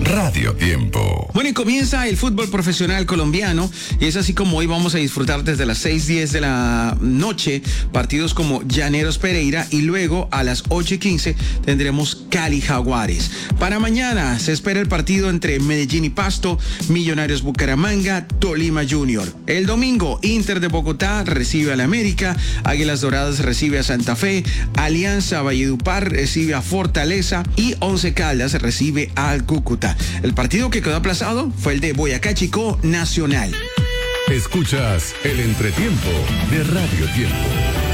Radio Tiempo. Bueno, y comienza el fútbol profesional colombiano y es así como hoy vamos a disfrutar desde las 6:10 de la noche partidos como Llaneros Pereira y luego a las 8:15 tendremos Cali Jaguares. Para mañana se espera el partido entre Medellín y Pasto, Millonarios Bucaramanga, Tolima Junior. El domingo Inter de Bogotá recibe al América, Águilas Doradas recibe a Santa Fe, Alianza Valledupar recibe a Fortaleza y Once Caldas recibe al Cúcuta. El partido que quedó aplazado fue el de Boyacá Chicó Nacional. Escuchas el entretiempo de Radio Tiempo.